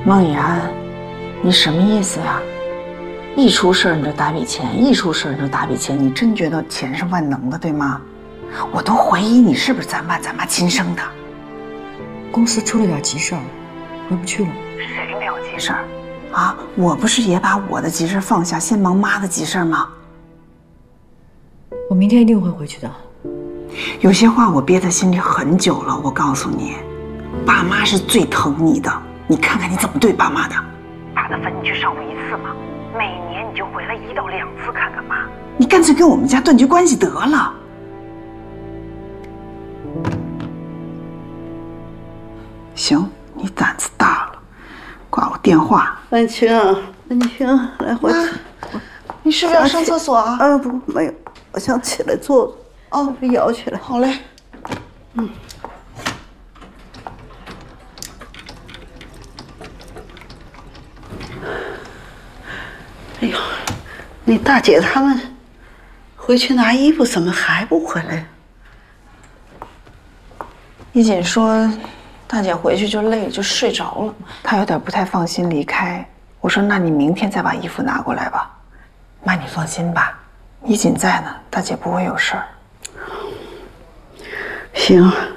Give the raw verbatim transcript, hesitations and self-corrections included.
孟以安，你什么意思呀？一出事儿你就打笔钱，一出事儿你就打笔钱，你真觉得钱是万能的，对吗？我都怀疑你是不是咱爸咱妈亲生的。 公司出了点急事儿，回不去了。 谁没有急事儿？啊，我不是也把我的急事放下，先忙妈的急事吗？ 我明天一定会回去的。 有些话我憋在心里很久了，我告诉你，爸妈是最疼你的，你看看你怎么对爸妈的。打的分你去上过一次吗？每年你就回来一到两次看看妈，你干脆跟我们家断绝关系得了。行，你胆子大了，挂我电话。 安晴，安晴，来回去。 你是不是要上厕所啊？ 啊不，没有，我想起来坐坐。哦，摇起来。 好嘞。嗯。 哎呦，你大姐他们回去拿衣服，怎么还不回来？ 一锦说，大姐回去就累，就睡着了。她有点不太放心离开。我说，那你明天再把衣服拿过来吧。妈，你放心吧，一锦在呢，大姐不会有事儿。 行。